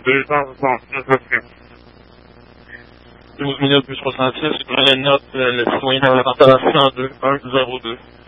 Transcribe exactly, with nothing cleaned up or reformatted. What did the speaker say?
deux cent soixante-six. douze minutes plus soixante-six, je prends la note, le citoyen dans la cent deux un zéro deux.